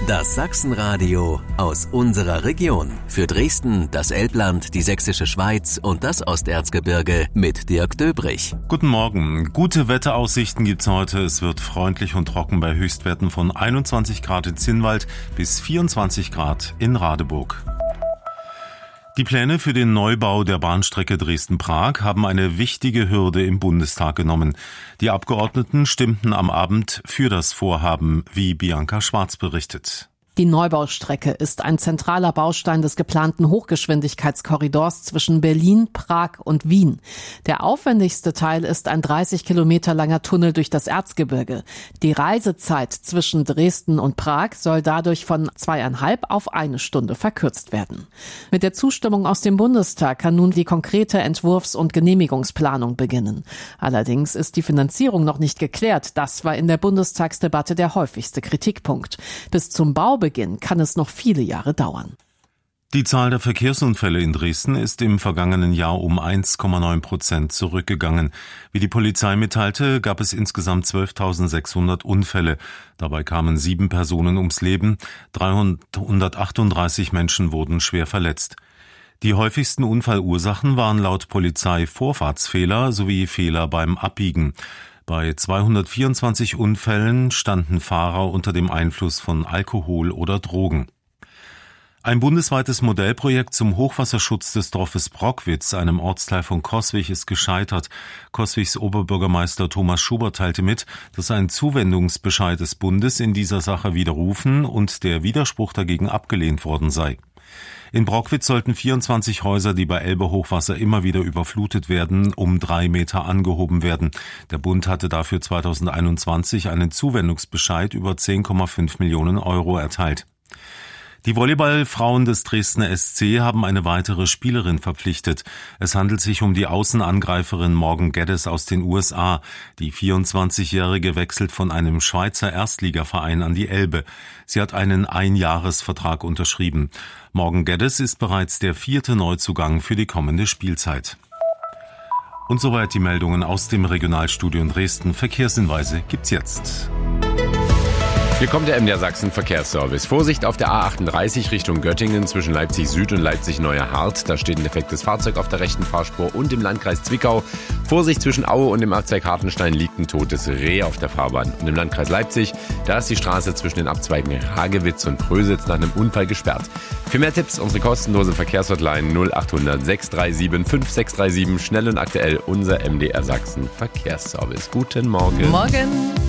Das Sachsenradio aus unserer Region. Für Dresden, das Elbland, die Sächsische Schweiz und das Osterzgebirge mit Dirk Döbrich. Guten Morgen. Gute Wetteraussichten gibt's heute. Es wird freundlich und trocken bei Höchstwerten von 21 Grad in Zinnwald bis 24 Grad in Radeburg. Die Pläne für den Neubau der Bahnstrecke Dresden-Prag haben eine wichtige Hürde im Bundestag genommen. Die Abgeordneten stimmten am Abend für das Vorhaben, wie Bianca Schwarz berichtet. Die Neubaustrecke ist ein zentraler Baustein des geplanten Hochgeschwindigkeitskorridors zwischen Berlin, Prag und Wien. Der aufwendigste Teil ist ein 30 Kilometer langer Tunnel durch das Erzgebirge. Die Reisezeit zwischen Dresden und Prag soll dadurch von 2,5 auf 1 Stunde verkürzt werden. Mit der Zustimmung aus dem Bundestag kann nun die konkrete Entwurfs- und Genehmigungsplanung beginnen. Allerdings ist die Finanzierung noch nicht geklärt. Das war in der Bundestagsdebatte der häufigste Kritikpunkt. Bis zum Baubeginn kann es noch viele Jahre dauern. Die Zahl der Verkehrsunfälle in Dresden ist im vergangenen Jahr um 1,9% zurückgegangen. Wie die Polizei mitteilte, gab es insgesamt 12.600 Unfälle. Dabei kamen 7 Personen ums Leben, 338 Menschen wurden schwer verletzt. Die häufigsten Unfallursachen waren laut Polizei Vorfahrtsfehler sowie Fehler beim Abbiegen. Bei 224 Unfällen standen Fahrer unter dem Einfluss von Alkohol oder Drogen. Ein bundesweites Modellprojekt zum Hochwasserschutz des Dorfes Brockwitz, einem Ortsteil von Coswig, ist gescheitert. Coswigs Oberbürgermeister Thomas Schubert teilte mit, dass ein Zuwendungsbescheid des Bundes in dieser Sache widerrufen und der Widerspruch dagegen abgelehnt worden sei. In Brockwitz sollten 24 Häuser, die bei Elbe-Hochwasser immer wieder überflutet werden, um 3 Meter angehoben werden. Der Bund hatte dafür 2021 einen Zuwendungsbescheid über 10,5 Millionen Euro erteilt. Die Volleyballfrauen des Dresdner SC haben eine weitere Spielerin verpflichtet. Es handelt sich um die Außenangreiferin Morgan Geddes aus den USA. Die 24-Jährige wechselt von einem Schweizer Erstligaverein an die Elbe. Sie hat einen Einjahresvertrag unterschrieben. Morgan Geddes ist bereits der 4. Neuzugang für die kommende Spielzeit. Und soweit die Meldungen aus dem Regionalstudio in Dresden. Verkehrshinweise gibt's jetzt. Hier kommt der MDR Sachsen Verkehrsservice. Vorsicht auf der A38 Richtung Göttingen zwischen Leipzig Süd und Leipzig Neuer-Hardt. Da steht ein defektes Fahrzeug auf der rechten Fahrspur und im Landkreis Zwickau. Vorsicht zwischen Aue und dem Abzweig Hartenstein liegt ein totes Reh auf der Fahrbahn. Und im Landkreis Leipzig, da ist die Straße zwischen den Abzweigen Hagewitz und Prösitz nach einem Unfall gesperrt. Für mehr Tipps unsere kostenlose Verkehrshotline 0800 637 5637. Schnell und aktuell unser MDR Sachsen Verkehrsservice. Guten Morgen. Morgen.